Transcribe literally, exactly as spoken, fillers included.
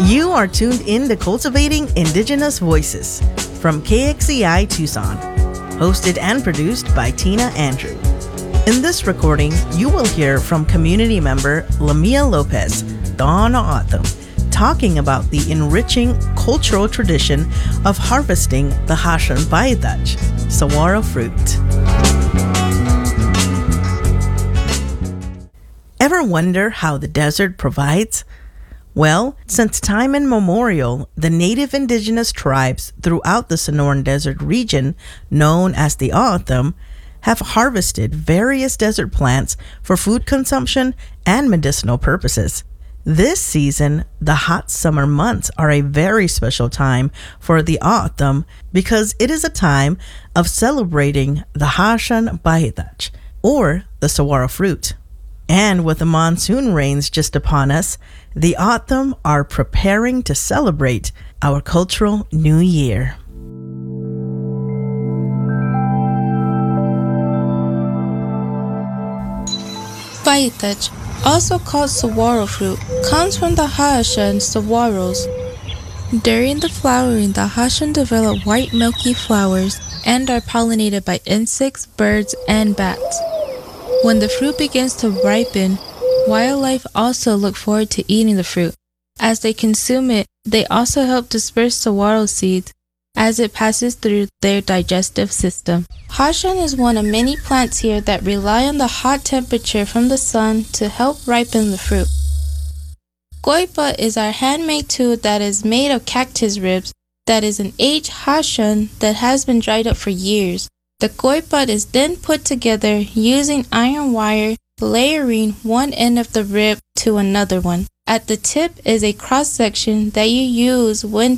You are tuned in to Cultivating Indigenous Voices from K X E I Tucson, hosted and produced by Tina Andrew. In this recording, you will hear from community member Lamia Lopez, Dawn Autumn, talking about the enriching cultural tradition of harvesting the Hashan Baytach, saguaro fruit. Ever wonder how the desert provides? Well, since time immemorial, the native indigenous tribes throughout the Sonoran Desert region, known as the O'odham, have harvested various desert plants for food consumption and medicinal purposes. This season, the hot summer months are a very special time for the O'odham because it is a time of celebrating the Hashan Baytach, or the saguaro fruit. And with the monsoon rains just upon us, the O'odham are preparing to celebrate our cultural new year. Baytach, also called saguaro fruit, comes from the Hashan saguaros. During the flowering, the Hashan develop white milky flowers and are pollinated by insects, birds, and bats. When the fruit begins to ripen, wildlife also look forward to eating the fruit. As they consume it, they also help disperse saguaro seeds as it passes through their digestive system. Hashan is one of many plants here that rely on the hot temperature from the sun to help ripen the fruit. Goipa is our handmade tool that is made of cactus ribs that is an aged Hashan that has been dried up for years. The goiput is then put together using iron wire, layering one end of the rib to another one. At the tip is a cross-section that you use when